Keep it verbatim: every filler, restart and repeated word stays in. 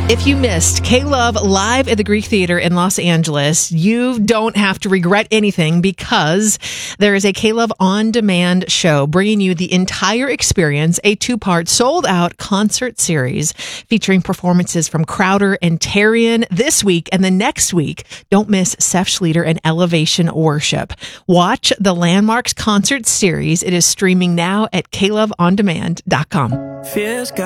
If you missed K-Love live at the Greek Theater in Los Angeles, you don't have to regret anything because there is a K-Love on-demand show bringing you the entire experience, a two-part sold-out concert series featuring performances from Crowder and Tarian this week and the next week. Don't miss Seth Schlueter and Elevation Worship. Watch the Landmarks concert series. It is streaming now at K Love On Demand dot com. Fears got